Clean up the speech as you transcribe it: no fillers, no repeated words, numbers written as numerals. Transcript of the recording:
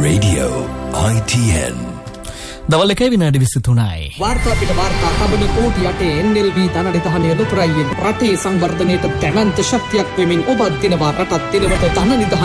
Radio ITN. දවල් 1:23යි. වාර්තා පිට වාර්තා තබන කෝටි 8 NLV ධනනිධානය ලොකුරයියෙන් රටේ සංවර්ධනයට දැවැන්ත ශක්තියක් වෙමින් ඔබ දිනවා රටත් දිනවට ධනනිධානය